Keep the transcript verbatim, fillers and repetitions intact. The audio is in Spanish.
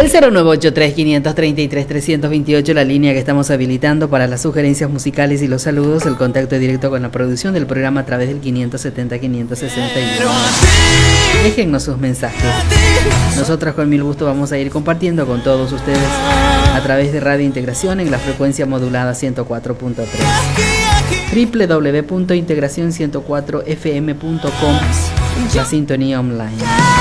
El cero nueve ocho tres, cinco tres tres, tres dos ocho, la línea que estamos habilitando para las sugerencias musicales y los saludos, el contacto directo con la producción del programa a través del quinientos setenta, quinientos sesenta y uno. Déjennos sus mensajes. Nosotros con mil gusto vamos a ir compartiendo con todos ustedes a través de Radio Integración en la frecuencia modulada ciento cuatro punto tres. doble u doble u doble u punto integración ciento cuatro f m punto com, la sintonía online.